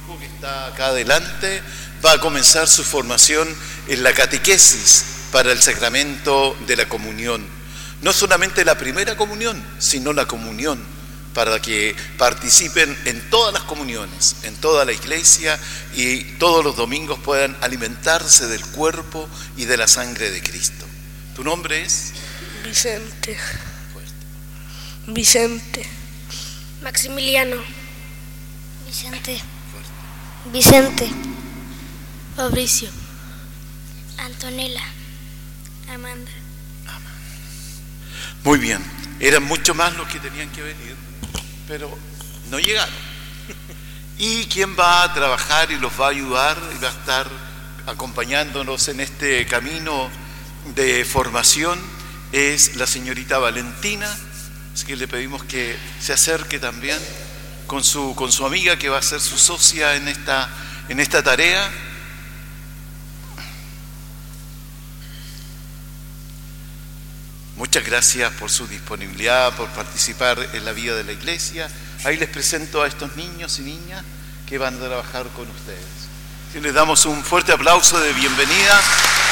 grupo que está acá adelante va a comenzar su formación en la catequesis para el sacramento de la comunión. No solamente la primera comunión, sino la comunión, para que participen en todas las comuniones, en toda la iglesia, y todos los domingos puedan alimentarse del cuerpo y de la sangre de Cristo. ¿Tu nombre es? Vicente. Vicente. Maximiliano. Vicente. Vicente. Fabricio. Antonella. Amanda. Muy bien, eran mucho más los que tenían que venir, pero no llegaron. ¿Y quién va a trabajar y los va a ayudar y va a estar acompañándonos en este camino de formación? Es la señorita Valentina, así que le pedimos que se acerque también con su amiga, que va a ser su socia en esta tarea. Muchas gracias por su disponibilidad, por participar en la vida de la iglesia. Ahí les presento a estos niños y niñas que van a trabajar con ustedes. Y les damos un fuerte aplauso de bienvenida.